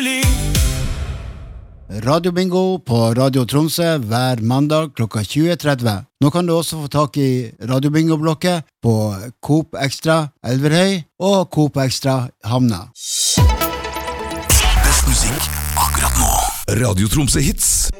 Radio Bingo på Radio Tromsø hver mandag klokka 20.30. Nå kan du også få tak i Radio Bingo-blokket på Coop Extra Elverhøy og Coop Extra Hamna. Best musikk akkurat nå. Radio Tromsø Hits.